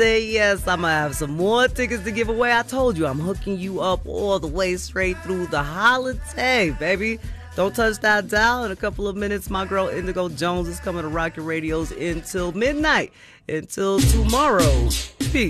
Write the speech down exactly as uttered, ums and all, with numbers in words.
Say yes, I'm gonna have some more tickets to give away. I told you I'm hooking you up all the way straight through the holiday, baby. Don't touch that dial. In a couple of minutes, my girl Indigo Jones is coming to rock your radios until midnight, until tomorrow. Peace.